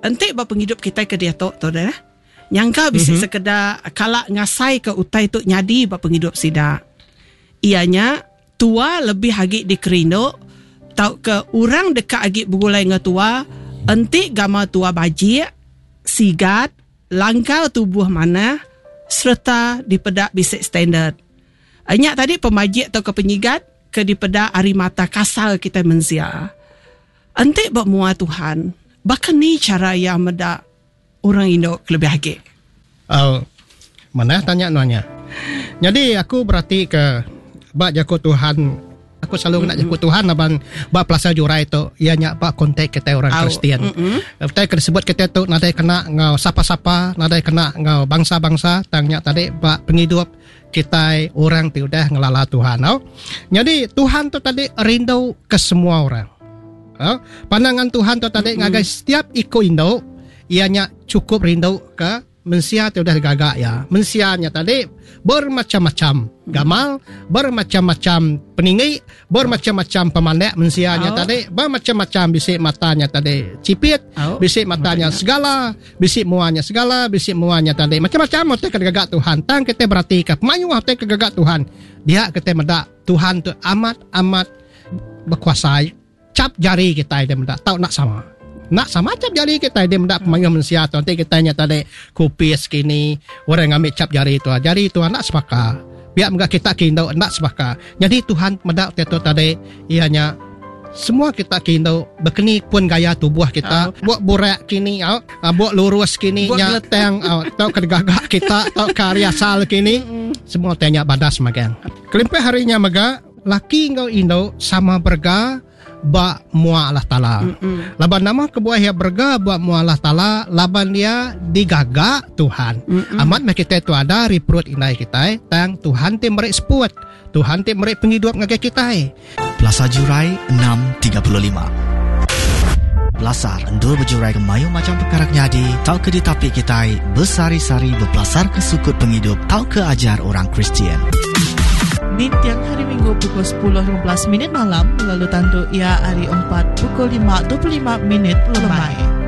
Entik ba penghidup kita ke dia tu dah. Nyangka bisa sekedar kalak ngasai ke utai tu nyadi ba penghidup sida. Ianya tua lebih hagik di kerinduk tau ke orang dekat agik bergulai dengan tua, entik gama tua bajik, sigat, langkau tubuh mana, serta dipedak bisik standard. Banyak tadi pemajik atau ke penyigat ke dipedak ari mata kasal kita mensia. Entik buat mua Tuhan. Bahkan ni cara yang medak orang Indo lebih hagik. Mana tanya nanya. Jadi aku berarti ke bak jago Tuhan. Aku selalu nak jago Tuhan abang bak pelasa jurai tu ianya bak kontak kita orang Kristian. Kita disebut kita tu nadai kena ngau sapa-sapa, nadai kena ngau bangsa-bangsa tangnya tadi bak penghidup kita orang tu dah ngelala Tuhan. Jadi Tuhan tu tadi rindu ke semua orang. Pandangan Tuhan tu tadi ngagai setiap iko Indo ianya cukup rindu ke mensia tu dah gagak ya. Mensianya tadi bermacam-macam gamal, bermacam-macam peninggi, bermacam-macam pemandek mensianya tadi, bermacam-macam bisik matanya tadi cipit, bisik matanya segala, bisik muanya segala, bisik muanya tadi macam-macam hotel kegagak Tuhan. Tang kita berarti ke pemayu hotel kegagak Tuhan. Dia kita mendak Tuhan tu amat berkuasa. Cap jari kita dia mendak tahu nak sama. Nak sama cap jari kita dia mendak pemayu manusia tu. Nanti kita tanya tadi kupis kini orang ambil cap jari tu. Jari tu nak sepaka. Biar enggak kita kindo nak sepaka. Jadi Tuhan mendak tu tadi ianya semua kita kindo berkeni pun gaya tubuh kita. Buat burak kini buat lurus kini nya tang tau kedegagak kita tau karya sal kini semua tanya badas magang. Kelimpe harinya maga laki engkau Indo sama berga ba mua Allah Ta'ala. Laban nama kebuah ya berga ba mua Allah Ta'ala, laban dia digagak Tuhan. Amat kita tu ada reprut inai kita tang Tuhan te merek seput. Tuhan te merek penghidup ngake kita. Plaza Jurai 635. Belasar endul berjurai ke mayu macam perkara nyadi, tau ke di tapi kita bersari-sari berpelasar ke sukut penghidup, tau ke ajar orang Kristian. Di tiang hari Minggu pukul 10.15 malam, lalu tandu ia hari 4 pukul 5.25 lemai.